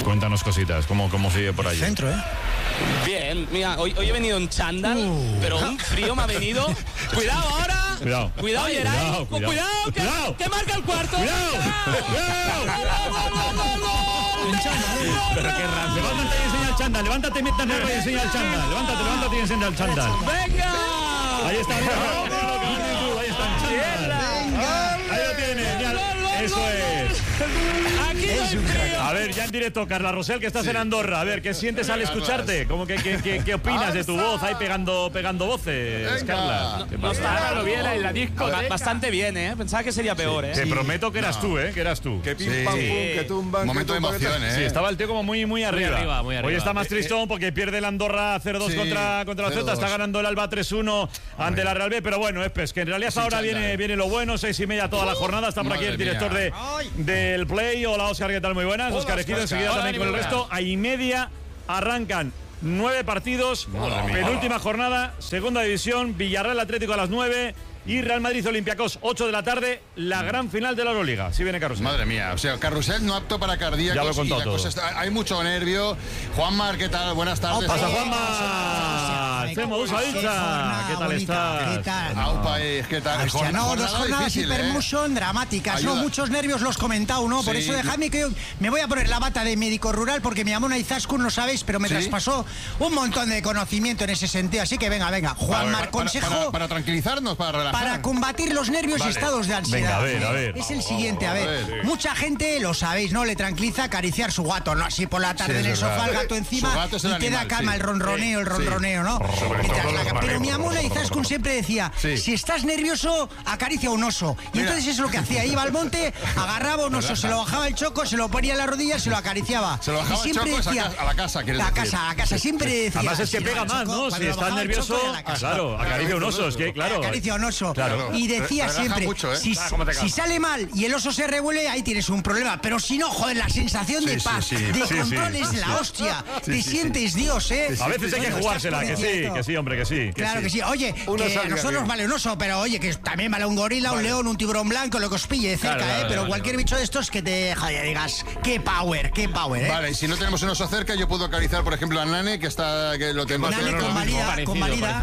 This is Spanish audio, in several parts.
cuéntanos cositas, ¿cómo sigue por allí? Centro, Bien, mira, hoy he venido en chándal, pero un frío me ha venido. Cuidado ahora. Cuidado, Geray. Cuidado, que marca el cuarto. Cuidado. Pero qué raro. Levántate y enseña el chándal. Levántate, mientras nerva y enseña el chándal. Levántate y enseña el chándal. ¡Venga! Ahí está, ahí está el chándal. Ahí lo tienes. Eso es. Aquí no hay frío. A ver, ya en directo, Carla Rosell, que estás en Andorra. A ver, ¿qué sientes al escucharte? ¿Qué opinas de tu voz ahí pegando voces, Carla? No está lo bien en la disco. Bastante bien, ¿eh? Pensaba que sería peor, ¿eh? Te prometo que eras tú, ¿eh? Que eras tú. Que pim, pam, pum, que tumban. Momento de emoción, ¿eh? Sí, estaba el tío como muy arriba. Muy arriba. Hoy está más tristón porque pierde el Andorra 0-2 contra la Celta. Está ganando el Alba 3-1 ante la Real B. Pero bueno, es que en realidad ahora viene lo bueno. 6:30 toda la jornada. Está por aquí el director del Play. Hola, Óscar, ¿qué tal? Muy buenas. Óscar Ejido, enseguida también con el resto. A y media arrancan 9 partidos. Penúltima jornada, segunda división. Villarreal Atlético a las 9. Y Real Madrid Olympiacos, 8 de la tarde, la gran final de la Euroliga. Sí viene Carrusel. Madre mía, o sea, Carrusel no apto para cardíacos. Ya lo he contado todo. Hay mucho nervio. Juanmar, ¿qué tal? Buenas tardes. Pasa, Juanma. Hacemos Usailza. ¿Qué tal estás? ¿Qué tal? ¿Qué tal? Hostia, no, 2 jornadas hipermotion dramáticas, ¿no? Muchos nervios los he comentado, ¿no? Por eso dejadme que yo me voy a poner la bata de médico rural porque me llamó una Izaskun, no sabéis, pero me traspasó un montón de conocimiento en ese sentido. Así que venga. Juanmar, consejo. Para tranquilizarnos, para relajar. Para combatir los nervios y estados de ansiedad. Venga, a ver. Es el siguiente, a ver. Mucha gente, lo sabéis, ¿no? Le tranquiliza acariciar su gato, ¿no? Así por la tarde en el sofá, el gato encima y te da cama el ronroneo, ¿no? Pero mi amona Izaskun siempre decía, si estás nervioso, acaricia un oso. Y entonces eso es lo que hacía. Iba al monte, agarraba un oso, se lo bajaba el choco, se lo ponía en las rodillas, se lo acariciaba. Se lo bajaba el choco a la casa, ¿quieres decir? A la casa, siempre decía. Además es que pega más, ¿no? Si estás nervioso, claro, acaricia un oso, es que claro. Acaricia un oso. Claro. Y decía siempre, mucho, si sale mal y el oso se revuelve, ahí tienes un problema. Pero si no, joder, la sensación de paz, de control es la hostia. Te sientes Dios, ¿eh? A veces hay que jugársela, que sí, hombre, que sí. Claro que sí. Oye, que a nosotros vale un oso, pero oye, que también vale un gorila, un león, un tiburón blanco, lo que os pille de cerca, pero cualquier bicho de estos que te deja y digas, qué power, ¿eh? Vale, y si no tenemos un oso cerca, yo puedo acariciar, por ejemplo, a Nane, que lo tenemos. Nane convalida.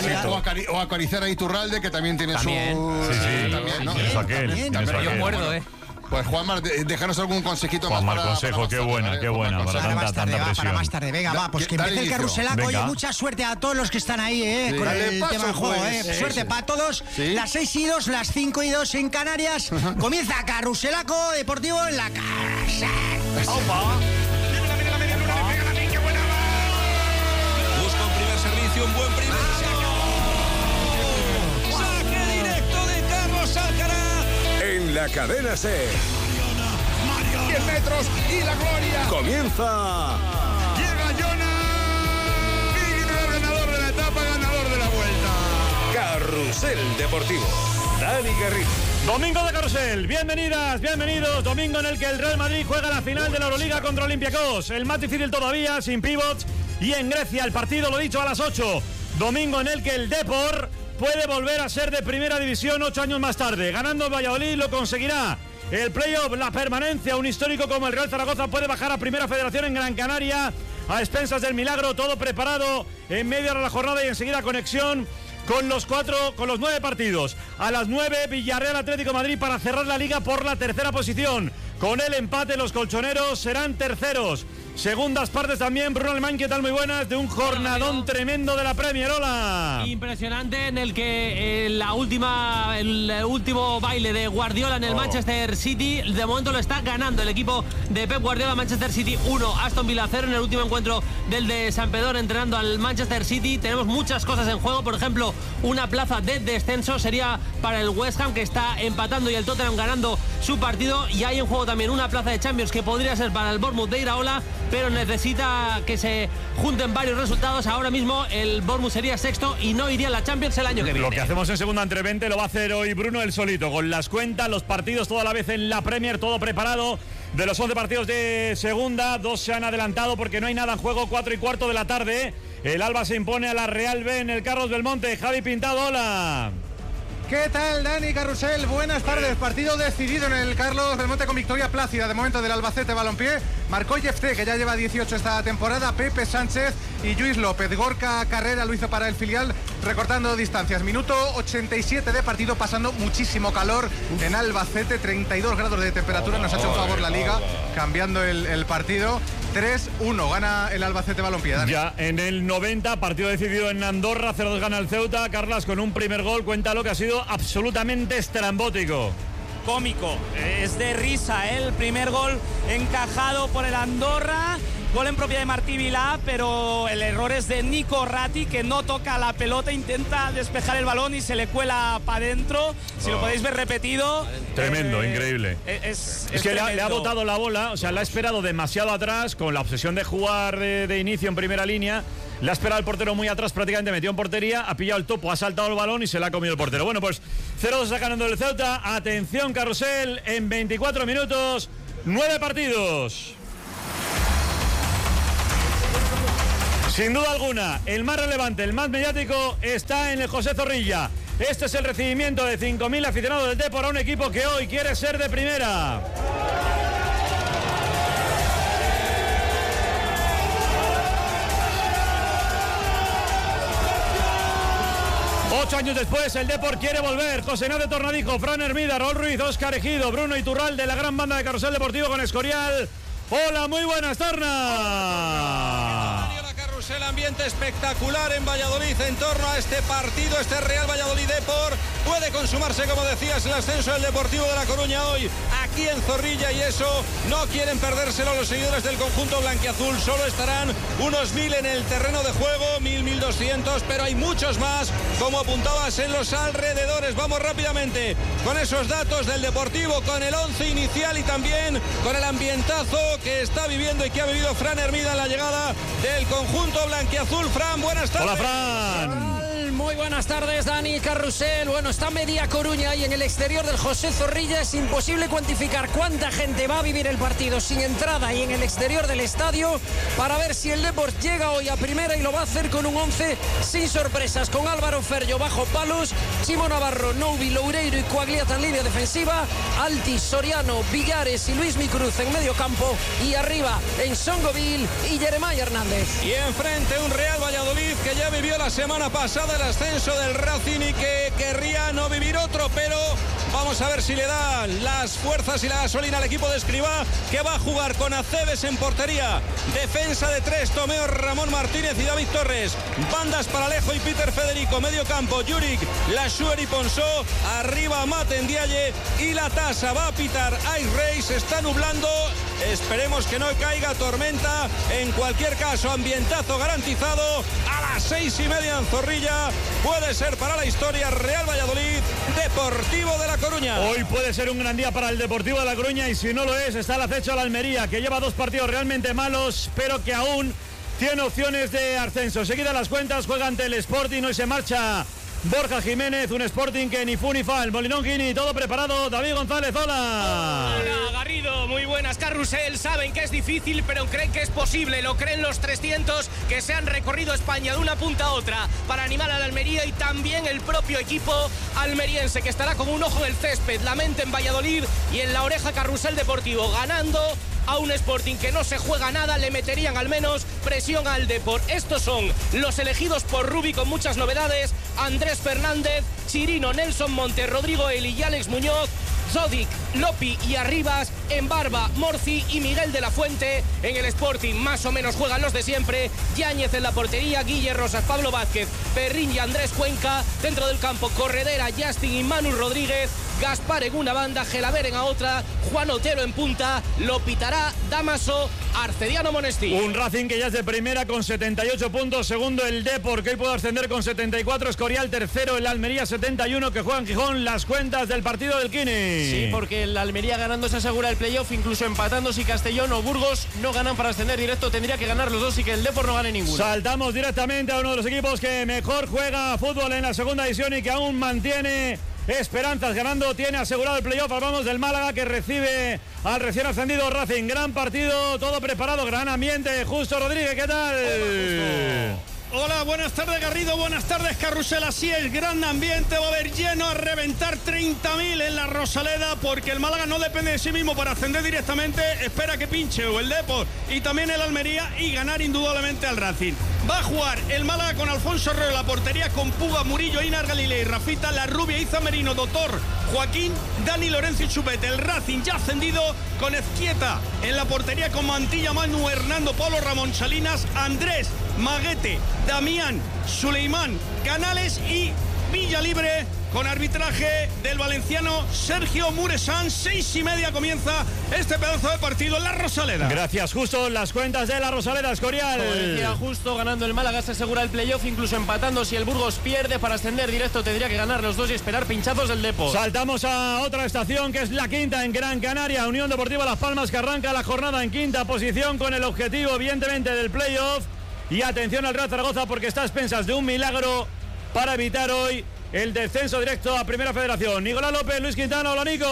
O acariciar a Iturralde, que también tiene su... Sí, también, ¿no? Yo muerdo, Pues Juanmar, déjanos algún consejito más para consejo, qué buena, para tanta presión. Para más tarde, venga, va, pues que empiece el carruselaco. Oye, mucha suerte a todos los que están ahí, con el tema del juego, Suerte para todos. Las 6:02, las 5:02 en Canarias. Comienza Carruselaco Deportivo en la casa. ¡Opa! Viene la media luna, le pega la pique, qué buena va. Busca un primer servicio, un buen primer servicio. Saque directo de Carlos Alcaraz. En la cadena SER. 10 metros y la gloria. Comienza. Llega Jonas. Y ganador de la etapa, ganador de la vuelta. Carrusel Deportivo. Dani Garrido. Domingo de Carrusel, bienvenidas, bienvenidos. Domingo en el que el Real Madrid juega la final de la Euroliga contra Olympiacos. El más difícil todavía, sin pivots. Y en Grecia el partido, lo dicho, a las 8. Domingo en el que el Depor puede volver a ser de primera división 8 años más tarde. Ganando el Valladolid lo conseguirá. El playoff, la permanencia, un histórico como el Real Zaragoza puede bajar a Primera Federación en Gran Canaria a expensas del milagro. Todo preparado en medio de la jornada y enseguida conexión con los 9 partidos. A las 9 Villarreal Atlético de Madrid para cerrar la liga por la tercera posición. Con el empate los colchoneros serán terceros. Segundas partes también, Bruno Alemán, ¿qué tal? Muy buenas, de un jornadón tremendo de la Premier. Hola. Impresionante, en el que el último baile de Guardiola en el Manchester City, de momento lo está ganando el equipo de Pep Guardiola. Manchester City 1, Aston Villa 0 en el último encuentro del de Sampdoria entrenando al Manchester City. Tenemos muchas cosas en juego, por ejemplo, una plaza de descenso sería para el West Ham, que está empatando, y el Tottenham ganando su partido. Y hay en juego también una plaza de Champions que podría ser para el Bournemouth de Iraola, pero necesita que se junten varios resultados. Ahora mismo el Bournemouth sería sexto y no iría a la Champions el año que viene. Lo que hacemos en segunda entre 20 lo va a hacer hoy Bruno el solito, con las cuentas, los partidos toda la vez en la Premier, todo preparado. De los 11 partidos de segunda, 2 se han adelantado porque no hay nada en juego. 4:15 de la tarde. El Alba se impone a la Real B en el Carlos Belmonte. Javi Pintado, hola. ¿Qué tal, Dani Carrusel? Buenas tardes. Partido decidido en el Carlos Belmonte con victoria plácida de momento del Albacete Balompié. Marcó Jefté, que ya lleva 18 esta temporada, Pepe Sánchez y Lluís López. Gorka Carrera lo hizo para el filial, recortando distancias. Minuto 87 de partido, pasando muchísimo calor en Albacete, 32 grados de temperatura. Nos ha hecho un favor la Liga, cambiando el partido. 3-1, gana el Albacete Balompié. Dani. Ya en el 90, partido decidido en Andorra, 0-2 gana el Ceuta. Carlas, con un primer gol, cuenta lo que ha sido absolutamente estrambótico. Cómico, es de risa, ¿eh? El primer gol encajado por el Andorra. Gol en propiedad de Martí Vilá, pero el error es de Nico Ratti, que no toca la pelota, intenta despejar el balón y se le cuela para adentro. Si lo podéis ver repetido. Tremendo, increíble. Es que le ha botado la bola, o sea, la ha esperado demasiado atrás, con la obsesión de jugar de inicio en primera línea. Le ha esperado el portero muy atrás, prácticamente metió en portería, ha pillado el topo, ha saltado el balón y se le ha comido el portero. Bueno, pues 0-2 está ganando el Ceuta. Atención, Carrusel, en 24 minutos, 9 partidos. Sin duda alguna, el más relevante, el más mediático, está en el José Zorrilla. Este es el recibimiento de 5.000 aficionados del Depor a un equipo que hoy quiere ser de primera. Ocho años después, el Depor quiere volver. José Ignacio Tornadijo, Fran Hermida, Raúl Ruiz, Óscar Ejido, Bruno Iturralde, la gran banda de Carrusel Deportivo con Escorial. Hola, muy buenas, Torna. El ambiente espectacular en Valladolid en torno a este partido, este Real Valladolid Depor. Puede consumarse, como decías, el ascenso del Deportivo de La Coruña hoy aquí en Zorrilla, y eso no quieren perdérselo los seguidores del conjunto blanquiazul. Solo estarán unos 1000 en el terreno de juego, 1200, pero hay muchos más, como apuntabas, en los alrededores. Vamos rápidamente con esos datos del Deportivo, con el 11 inicial y también con el ambientazo que está viviendo y que ha vivido Fran Hermida en la llegada del conjunto blanquiazul. Fran, buenas tardes. Hola, Fran. Muy buenas tardes, Dani, Carrusel. Bueno, está media Coruña y en el exterior del José Zorrilla es imposible cuantificar cuánta gente va a vivir el partido sin entrada y en el exterior del estadio, para ver si el Depor llega hoy a primera, y lo va a hacer con un 11 sin sorpresas, con Álvaro Ferro bajo palos, Chimo Navarro, Noubi, Loureiro y Coagliata en línea defensiva, Altis, Soriano, Villares y Luis Micruz en medio campo, y arriba en Songovil y Jeremiah Hernández. Y enfrente un Real Valladolid que ya vivió la semana pasada el ascenso del Racing y que querría no vivir otro, pero vamos a ver si le da las fuerzas y la gasolina al equipo de Escribá, que va a jugar con Aceves en portería, defensa de tres, Tomeo, Ramón Martínez y David Torres, bandas para Alejo y Peter Federico, medio campo, Juric, Lashuer y Ponsó, arriba Mate Ndiaye y la tasa va a pitar Ice Ray. Se está nublando, esperemos que no caiga tormenta, en cualquier caso ambientazo garantizado a las 6:30 en Zorrilla. Puede ser para la historia Real Valladolid Deportivo de La Coruña. Hoy puede ser un gran día para el Deportivo de La Coruña, y si no lo es, está al acecho a la Almería, que lleva 2 partidos realmente malos, pero que aún tiene opciones de ascenso. Seguida las cuentas, juega ante el Sporting, hoy se marcha Borja Jiménez, un Sporting que ni fu ni fa, el Molinón Guini, todo preparado. David González, hola. Hola, Garrido, muy buenas. Carrusel, saben que es difícil, pero creen que es posible. Lo creen los 300 que se han recorrido España de una punta a otra para animar a la Almería, y también el propio equipo almeriense, que estará como un ojo en el césped, la mente en Valladolid y en la oreja Carrusel Deportivo. Ganando a un Sporting que no se juega nada, le meterían al menos presión al Depor. Estos son los elegidos por Rubi, con muchas novedades: Andrés Fernández, Chirino, Nelson Monte, Rodrigo Eli y Alex Muñoz, Zodic, Lopi y Arribas, en Barba, Morci y Miguel de la Fuente. En el Sporting más o menos juegan los de siempre: Yáñez en la portería, Guille Rosas, Pablo Vázquez, Perrín y Andrés Cuenca. Dentro del campo, Corredera, Justin y Manu Rodríguez, Gaspar en una banda, Gelaber en a otra, Juan Otero en punta, lo pitará Damaso, Arcediano Monestín. Un Racing que ya es de primera con 78 puntos, segundo el Depor, que hoy puede ascender con 74, Escorial tercero, el Almería 71, que juega en Gijón. Las cuentas del partido del Kini. Sí, porque el Almería ganando se asegura el playoff, incluso empatando si Castellón o Burgos no ganan para ascender directo, tendría que ganar los dos y que el Depor no gane ninguno. Saltamos directamente a uno de los equipos que mejor juega fútbol en la segunda división y que aún mantiene esperanzas, ganando, tiene asegurado el playoff. Hablamos del Málaga, que recibe al recién ascendido Racing. Gran partido, todo preparado, gran ambiente. Justo Rodríguez, ¿qué tal? Hola, buenas tardes Garrido, buenas tardes Carrusel. Así es, gran ambiente, va a haber lleno a reventar 30.000 en la Rosaleda, porque el Málaga no depende de sí mismo para ascender directamente, espera que pinche o el Depor y también el Almería y ganar indudablemente al Racing. Va a jugar el Málaga con Alfonso Herrero en la portería, con Puga, Murillo, Einar Galilei, Rafita, La Rubia, Iza Merino, Doctor, Joaquín, Dani Lorenzo y Chupete. El Racing ya ascendido con Ezquieta en la portería, con Mantilla, Manu, Hernando, Pablo, Ramón, Salinas, Andrés, Maguete, Damián, Suleimán, Canales y Villalibre, con arbitraje del valenciano Sergio Muresan. 6:30 comienza este pedazo de partido en la Rosaleda. Gracias, Justo. Las cuentas de la Rosaleda, Escorial. Como decía Justo, ganando el Málaga se asegura el playoff, incluso empatando. Si el Burgos pierde, para ascender directo tendría que ganar los dos y esperar pinchazos del Depor. Saltamos a otra estación, que es la quinta en Gran Canaria. Unión Deportiva Las Palmas, que arranca la jornada en quinta posición con el objetivo, evidentemente, del playoff. Y atención al Real Zaragoza, porque está a expensas de un milagro para evitar hoy el descenso directo a Primera Federación. Nicolás López, Luis Quintana. Hola, Nico.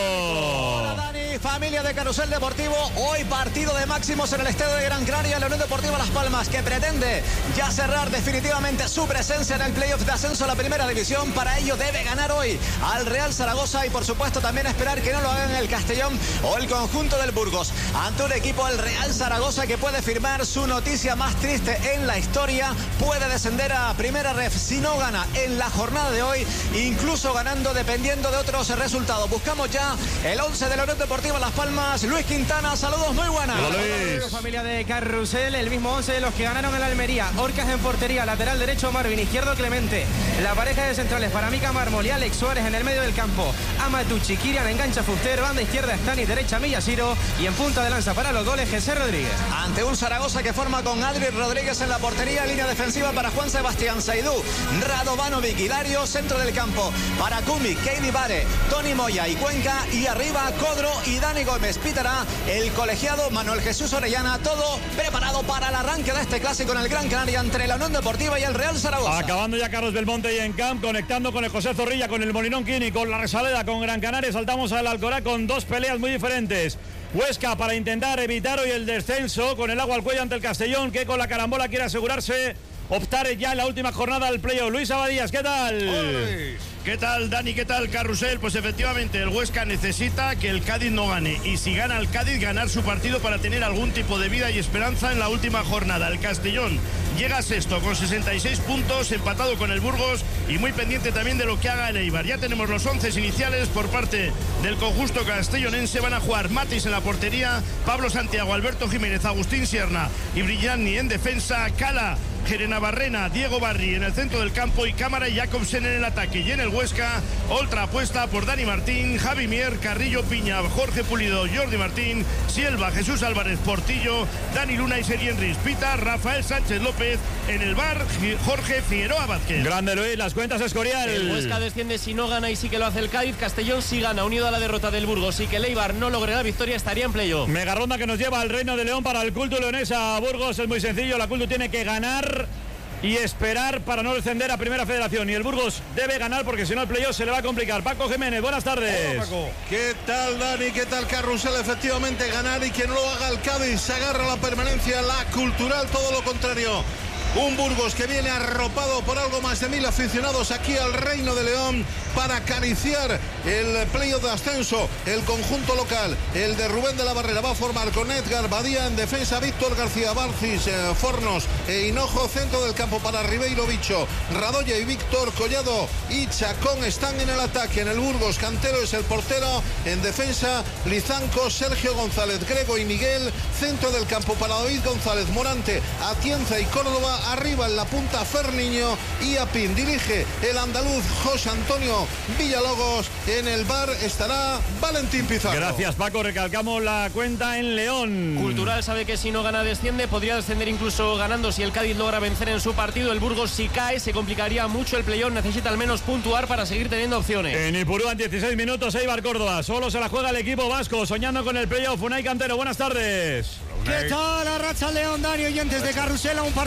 Hola, Dani, familia de Carrusel Deportivo. Hoy partido de máximos en el estadio de Gran Canaria. La Unión Deportiva Las Palmas, que pretende ya cerrar definitivamente su presencia en el playoff de ascenso a la Primera División. Para ello debe ganar hoy al Real Zaragoza y, por supuesto, también esperar que no lo hagan el Castellón o el conjunto del Burgos. Ante un equipo, el Real Zaragoza, que puede firmar su noticia más triste en la historia. Puede descender a Primera Ref si no gana en la jornada de hoy, incluso ganando dependiendo de otros resultados. Buscamos ya el 11 de la Unión Deportiva Las Palmas. Luis Quintana, saludos, muy buenas. Hola, Luis. Familia de Carrusel, el mismo 11 de los que ganaron en Almería. Orcas en portería, lateral derecho Marvin, izquierdo Clemente. La pareja de centrales para Mica Mármol y Alex Suárez en el medio del campo. Amatucci, Kirian engancha Fuster, banda izquierda Stani, derecha Millashiro y en punta de lanza para los goles José Rodríguez. Ante un Zaragoza que forma con Adri Rodríguez en la portería, línea defensiva para Juan Sebastián Saidú, Radovanovic, Hilario, centro del campo para Kumi, Keidi Bare, Tony Moya y Cuenca, y arriba Codro y Dani Gómez. Pitará el colegiado Manuel Jesús Orellana. Todo preparado para el arranque de este clásico en el Gran Canaria entre la Unión Deportiva y el Real Zaragoza. Acabando ya Carlos Belmonte y en camp, conectando con el José Zorrilla, con el Molinón Quini, con la Rosaleda, con Gran Canaria. Saltamos al Alcorá con dos peleas muy diferentes. Huesca para intentar evitar hoy el descenso, con el agua al cuello ante el Castellón, que con la carambola quiere asegurarse optar ya en la última jornada al playoff. Luis Abadías, ¿qué tal? Hola. ¿Qué tal, Dani? ¿Qué tal, Carrusel? Pues efectivamente, el Huesca necesita que el Cádiz no gane. Y si gana el Cádiz, ganar su partido para tener algún tipo de vida y esperanza en la última jornada. El Castellón llega sexto con 66 puntos, empatado con el Burgos y muy pendiente también de lo que haga el Eibar. Ya tenemos los 11 iniciales por parte del conjunto castellonense. Van a jugar Matis en la portería, Pablo Santiago, Alberto Jiménez, Agustín Sierna y Brillani en defensa, Cala, Gerena Barrena, Diego Barri en el centro del campo y Cámara y Jacobsen en el ataque. Y en el Huesca, otra apuesta por Dani Martín, Javi Mier, Carrillo Piña, Jorge Pulido, Jordi Martín, Silva, Jesús Álvarez, Portillo, Dani Luna y Sergi Enriz, Pita, Rafael Sánchez López, en el bar Jorge Figueroa Vázquez. Grande, Luis, las cuentas, Escorial. El Huesca desciende si no gana y sí que lo hace el Cádiz. Castellón si gana, unido a la derrota del Burgos, y que el Eibar no logre la victoria, estaría en playoff. Mega ronda que nos lleva al Reino de León para el Culto Leonesa. Burgos es muy sencillo, la Culto tiene que ganar y esperar para no descender a Primera Federación, y el Burgos debe ganar porque si no el playoff se le va a complicar. Paco Jiménez, buenas tardes. Hola, Paco. ¿Qué tal, Dani? ¿Qué tal, Carrusel? Efectivamente, ganar y que no lo haga el Cádiz, se agarra la permanencia, la Cultural, todo lo contrario. Un Burgos que viene arropado por algo más de 1000 aficionados aquí al Reino de León para acariciar el playoff de ascenso. El conjunto local, el de Rubén de la Barrera, va a formar con Edgar Badía en defensa, Víctor García Barcis, Fornos e Hinojo, centro del campo para Ribeiro Bicho, Radoya y Víctor Collado y Chacón están en el ataque. En el Burgos, Cantero es el portero, en defensa Lizanco, Sergio González, Grego y Miguel, centro del campo para David González, Morante, Atienza y Córdoba. Arriba en la punta Ferniño y Apín. Dirige el andaluz José Antonio Villalobos. En el bar estará Valentín Pizarro. Gracias, Paco. Recalcamos la cuenta en León. Cultural sabe que si no gana desciende, podría descender incluso ganando si el Cádiz logra vencer en su partido. El Burgos si cae se complicaría mucho el playoff, necesita al menos puntuar para seguir teniendo opciones. En Ipurú en 16 minutos Eibar Córdoba, solo se la juega el equipo vasco, soñando con el playoff. Unai Cantero, buenas tardes. ¿Qué tal? Arracha León, Dani, oyentes de Carrusel, a un partido crucial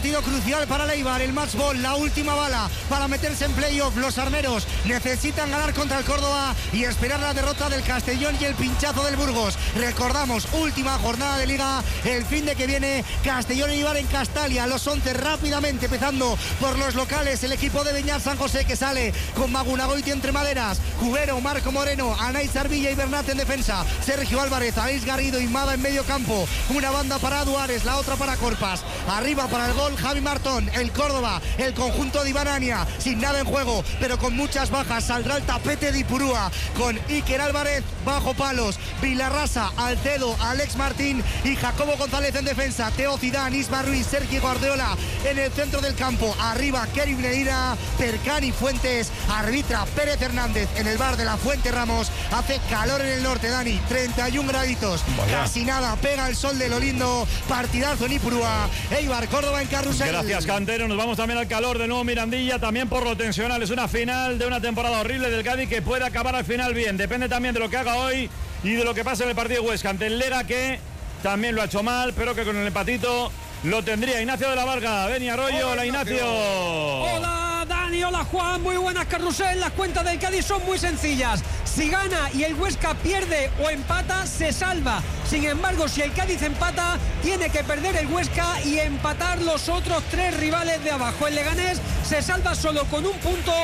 crucial para el Eibar, el match ball, la última bala para meterse en playoff. Los armeros necesitan ganar contra el Córdoba y esperar la derrota del Castellón y el pinchazo del Burgos. Recordamos, última jornada de Liga, el fin de que viene, Castellón y Eibar en Castalia. Los 11 rápidamente, empezando por los locales, el equipo de Beñat San José, que sale con Magunagoiti entre maderas, Cubero, Marco Moreno, Anaiz Arvilla y Bernat en defensa, Sergio Álvarez, Aleix Garrido y Mada en medio campo. Una banda para Duares, la otra para Corpas. Arriba para el gol Javi Martón, el Córdoba, el conjunto de Iván Ania, sin nada en juego, pero con muchas bajas. Saldrá el tapete de Ipurúa con Iker Álvarez bajo palos, Vilarrasa, Alcedo, Alex Martín y Jacobo González en defensa, Teo Zidane, Isma Ruiz, Sergio Guardiola en el centro del campo. Arriba Kerim Neira, Percani Fuentes, arbitra Pérez Hernández. En el bar de la Fuente Ramos hace calor en el norte, Dani, 31 graditos. Vaya. Casi nada, pega el sol de lo lindo. Partidazo en Ipurúa. Eibar, Córdoba en Carrusel. Gracias, Cantero. Nos vamos también al calor de nuevo Mirandilla, también por lo tensional. Es una final de una temporada horrible del Cádiz que puede acabar al final bien. Depende también de lo que haga hoy y de lo que pase en el partido de Huesca ante el Lega, que también lo ha hecho mal, pero que con el empatito lo tendría. Ignacio de la Varga, Beni Arroyo. Hola, Ignacio. Hola, Dani. Hola, Juan. Muy buenas, Carrusel. Las cuentas del Cádiz son muy sencillas. Si gana y el Huesca pierde o empata, se salva. Sin embargo, si el Cádiz empata, tiene que perder el Huesca y empatar los otros 3 rivales de abajo. El Leganés se salva solo con un punto